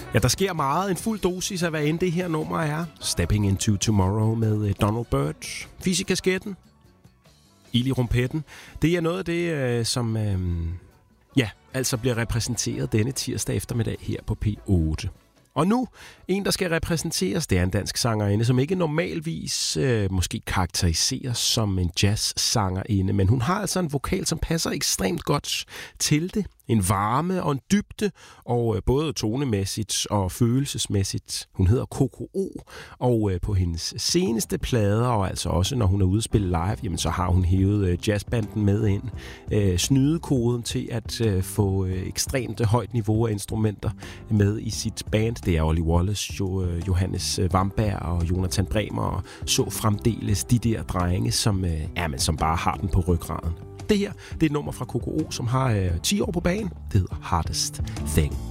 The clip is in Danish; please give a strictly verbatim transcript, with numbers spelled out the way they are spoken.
Ja, der sker meget. En fuld dosis af, hvad end det her nummer er. Stepping Into Tomorrow med Donald Byrd. Fis i kasketten. Ild i rumpetten. Det er noget af det, som øh, ja, altså bliver repræsenteret denne tirsdag eftermiddag her på P otte. Og nu, en, der skal repræsenteres, det er en dansk sangerinde, som ikke normalvis øh, måske karakteriseres som en jazz-sangerinde, men hun har altså en vokal, som passer ekstremt godt til det. En varme og en dybde, og øh, både tonemæssigt og følelsesmæssigt. Hun hedder Coco O, og øh, på hendes seneste plader, og altså også når hun er ude at spille live, jamen, så har hun hævet øh, jazzbanden med ind. Øh, snydekoden til at øh, få øh, ekstremt højt niveau af instrumenter med i sit band. Det er Ollie Wallace, jo, øh, Johannes Vamberg og Jonathan Bremer, og så fremdeles de der drenge, som, øh, ja, men, som bare har den på ryggraden. Det her, det er et nummer fra Coco O, som har øh, ti år på bagen. Det hedder Hardest Thing.